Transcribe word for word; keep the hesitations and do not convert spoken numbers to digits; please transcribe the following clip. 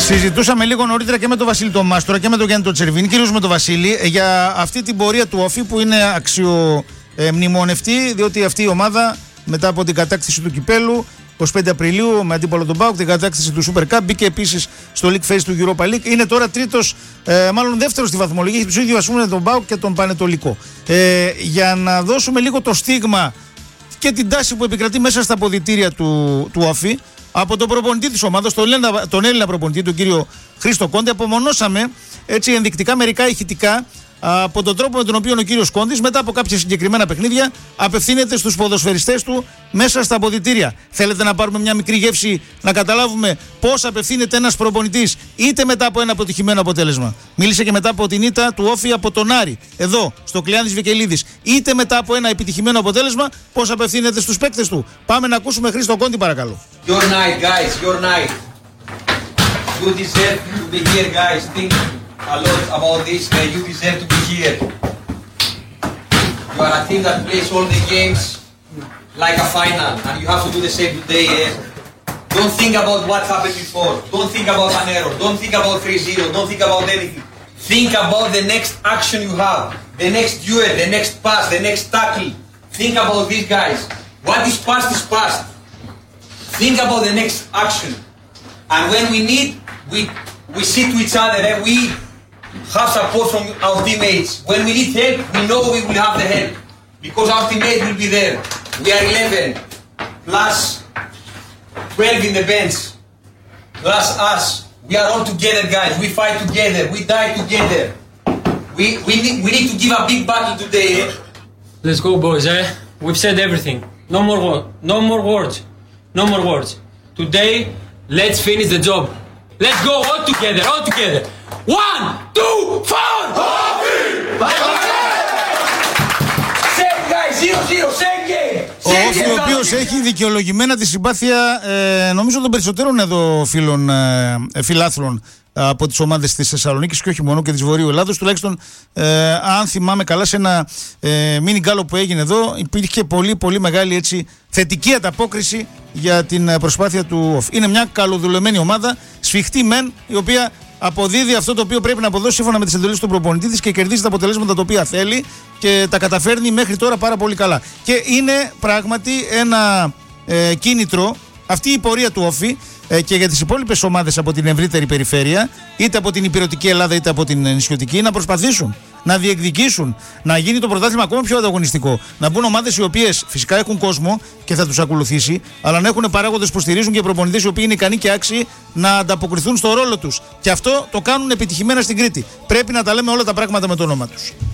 Συζητούσαμε λίγο νωρίτερα και με τον Βασίλη τον Μάστορα και με τον Γιάννη τον Τσερβίνη, κυρίως με τον Βασίλη, για αυτή την πορεία του Όφη που είναι αξιομνημονευτή, διότι αυτή η ομάδα μετά από την κατάκτηση του κυπέλου είκοσι πέντε Απριλίου με αντίπαλο τον ΠΑΟΚ, την κατάκτηση του Super Cup, μπήκε επίσης στο League Phase του Europa League. Είναι τώρα τρίτος, ε, μάλλον δεύτερος στη βαθμολογία, έχει τους ίδιους ας πούμε τον ΠΑΟΚ και τον Πανετολικό. Ε, για να δώσουμε λίγο το στίγμα και την τάση που επικρατεί μέσα στα αποδυτήρια του, του Όφη, από τον προπονητή της ομάδας, τον Έλληνα, τον Έλληνα προπονητή, τον κύριο Χρήστο Κόντε, απομονώσαμε έτσι ενδεικτικά μερικά ηχητικά από τον τρόπο με τον οποίο ο κύριος Κόντης μετά από κάποια συγκεκριμένα παιχνίδια απευθύνεται στους ποδοσφαιριστές του μέσα στα αποδυτήρια. Θέλετε να πάρουμε μια μικρή γεύση να καταλάβουμε πώς απευθύνεται ένας προπονητής είτε μετά από ένα αποτυχημένο αποτέλεσμα? Μίλησε και μετά από την ήττα του Όφη από τον Άρη, εδώ στο Κλεάνθης Βικελίδης, είτε μετά από ένα επιτυχημένο αποτέλεσμα, πώς απευθύνεται στους παίκτες του. Πάμε να ακούσουμε Χρήστο Κόντι, παρακαλώ. Your night, guys, your night. You deserve to be here, guys. Think a lot about this. Uh, you deserve to be here. You are a team that plays all the games like a final, and you have to do the same today. Eh? Don't think about what happened before. Don't think about an error. Don't think about three zero. Don't think about anything. Think about the next action you have, the next duel, the next pass, the next tackle. Think about these guys. What is past is past. Think about the next action. And when we need, we we sit to each other and we have support from our teammates. When we need help, we know we will have the help. Because our teammates will be there. We are eleven, plus twelve in the bench, plus us. We are all together, guys. We fight together. We die together. We, we, need, we need to give a big battle today. Eh? Let's go, boys, eh? We've said everything. No more, wo- no more words. No more words. Today, let's finish the job. Let's go all together, all together. One, two, four! Same guys, zero zero, same game. Ο Όφη, ο οποίος έχει δικαιολογημένα τη συμπάθεια ε, νομίζω των περισσότερων εδώ φίλων ε, φιλάθλων από τις ομάδες της Θεσσαλονίκης και όχι μόνο, και της Βορείου Ελλάδος. Τουλάχιστον ε, αν θυμάμαι καλά, σε ένα ε, μίνι γκάλο που έγινε εδώ υπήρχε πολύ πολύ μεγάλη έτσι, θετική ανταπόκριση για την προσπάθεια του Όφη. Είναι μια καλοδουλεμένη ομάδα, σφιχτή μεν, η οποία αποδίδει αυτό το οποίο πρέπει να αποδώσει σύμφωνα με τις εντολές του προπονητή της και κερδίζει τα αποτελέσματα τα οποία θέλει και τα καταφέρνει μέχρι τώρα πάρα πολύ καλά. Και είναι πράγματι ένα ε, κίνητρο αυτή η πορεία του Όφη ε, και για τις υπόλοιπες ομάδες από την ευρύτερη περιφέρεια, είτε από την υπηρετική Ελλάδα είτε από την νησιωτική, να προσπαθήσουν να διεκδικήσουν, να γίνει το πρωτάθλημα ακόμα πιο ανταγωνιστικό. Να μπουν ομάδες οι οποίες φυσικά έχουν κόσμο και θα τους ακολουθήσει, αλλά να έχουν παράγοντες που στηρίζουν και προπονητές οι οποίοι είναι ικανοί και άξιοι να ανταποκριθούν στο ρόλο τους. Και αυτό το κάνουν επιτυχημένα στην Κρήτη. Πρέπει να τα λέμε όλα τα πράγματα με το όνομα τους.